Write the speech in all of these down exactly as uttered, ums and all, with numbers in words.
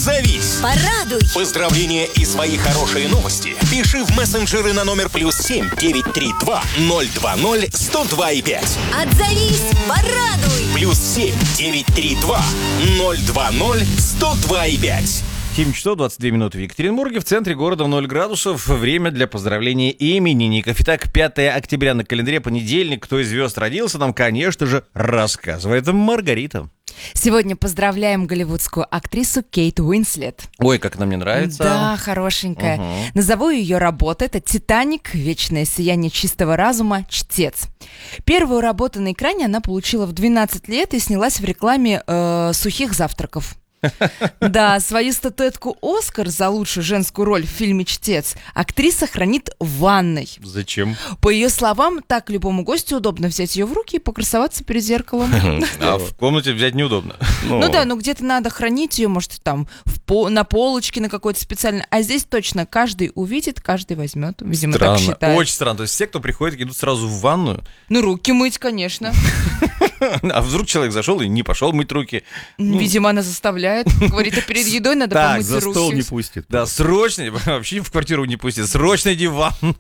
Отзовись. Порадуй. Поздравления и свои хорошие новости пиши в мессенджеры на номер плюс семь девятьсот тридцать два ноль два ноль сто два и пять. Отзовись. Порадуй. Плюс семь девятьсот тридцать два ноль два ноль сто два и пять. семь часов двадцать две минуты в Екатеринбурге, в центре города в ноль градусов. Время для поздравления именинников. Итак, пятое октября на календаре, понедельник. Кто из звезд родился, нам, конечно же, рассказывает Маргарита. Сегодня поздравляем голливудскую актрису Кейт Уинслет. Ой, как она мне нравится. Да, хорошенькая. Угу. Назову ее работу. Это «Титаник», «Вечное сияние чистого разума», «Чтец». Первую работу на экране она получила в двенадцать лет и снялась в рекламе э, сухих завтраков. Да, свою статуэтку «Оскар» за лучшую женскую роль в фильме «Чтец» актриса хранит в ванной. Зачем? По ее словам, так любому гостю удобно взять ее в руки и покрасоваться перед зеркалом. А в комнате взять неудобно. Ну да, ну где-то надо хранить ее, может, там в по- на полочке на какой-то специальной. А здесь точно каждый увидит, каждый возьмет. Видимо, так Странно, считает. очень странно. То есть все, кто приходит, идут сразу в ванную. Ну, руки мыть, конечно. А вдруг человек зашел и не пошел мыть руки? Видимо, она заставляет. Говорит, а перед едой надо Так, помыть за руки. стол не пустит. Да, срочно, вообще в квартиру не пустит. Срочно иди в ванну.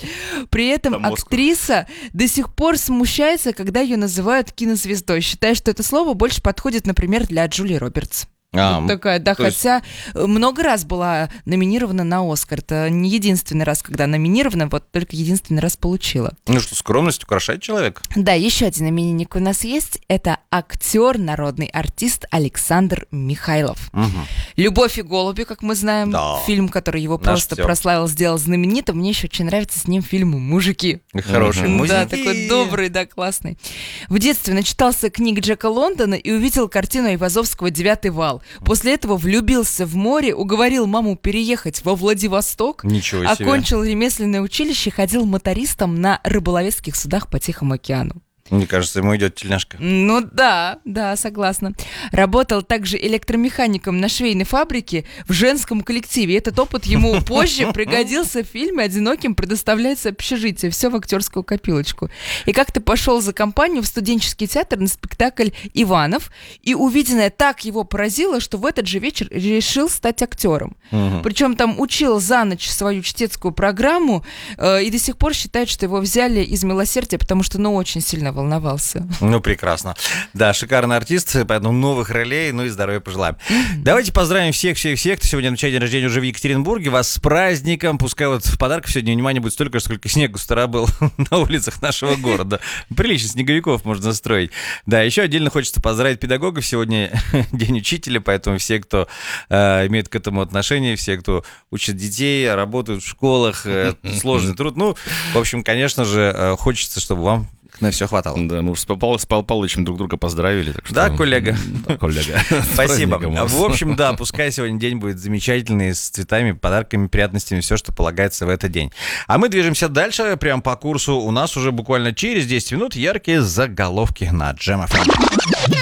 При этом Там Оскар. актриса до сих пор смущается, когда ее называют кинозвездой, считая, что это слово больше подходит, например, для Джулии Робертс. А, Вот такая, да, то есть- хотя много раз была номинирована на Оскар. Это не единственный раз, когда номинирована, вот только единственный раз получила. Ну что, скромность украшает человека? Да, еще один именинник у нас есть. Это актер, народный артист Александр Михайлов. Мгм. «Любовь и голуби», как мы знаем, Да. фильм, который его Наш просто актер. прославил, сделал знаменитым. Мне еще очень нравится с ним фильм «Мужики». Хороший Да, музей. такой добрый, да, классный. В детстве начитался книг Джека Лондона и увидел картину Айвазовского «Девятый вал». После этого влюбился в море, уговорил маму переехать во Владивосток, Ничего себе. окончил ремесленное училище, ходил мотористом на рыболовецких судах по Тихому океану. Мне кажется, ему идет тельняшка. Ну да, да, согласна. Работал также электромехаником на швейной фабрике в женском коллективе. Этот опыт ему позже пригодился в фильме «Одиноким предоставляется общежитие». Все в актерскую копилочку. И как-то пошел за компанию в студенческий театр на спектакль «Иванов». И увиденное так его поразило, что в этот же вечер решил стать актером. Мгм. Причем там учил за ночь свою чтецкую программу э, и до сих пор считает, что его взяли из милосердия, потому что, ну, очень сильно волновался. Ну, прекрасно. Да, шикарный артист, поэтому новых ролей, ну и здоровья пожелаем. Давайте поздравим всех-всех-всех, кто сегодня отмечает день рождения уже в Екатеринбурге. Вас с праздником. Пускай вот подарков сегодня, внимание, будет столько, сколько снегу стара был на улицах нашего города. Прилично снеговиков можно строить. Да, еще отдельно хочется поздравить педагогов. Сегодня день учителя, поэтому все, кто э, имеет к этому отношение, все, кто учит детей, работают в школах, э, сложный труд. Ну, в общем, конечно же, э, хочется, чтобы вам на все хватало. Да, мы уже с Пал- с Пал Палычем друг друга поздравили. Так что... Да, коллега? Да, коллега. С Спасибо. праздником вас. В общем, да, пускай сегодня день будет замечательный, с цветами, подарками, приятностями, все, что полагается в этот день. А мы движемся дальше, прям по курсу. У нас уже буквально через десять минут яркие заголовки на Джем эф эм.